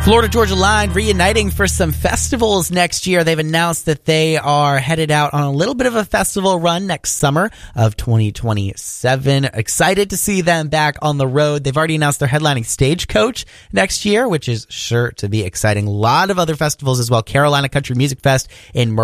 Florida Georgia Line reuniting for some festivals next year. They've announced that they are headed out on a little bit of a festival run next summer of 2027. Excited to see them back on the road. They've already announced they're headlining Stagecoach next year, which is sure to be exciting. A lot of other festivals as well. Carolina Country Music Fest in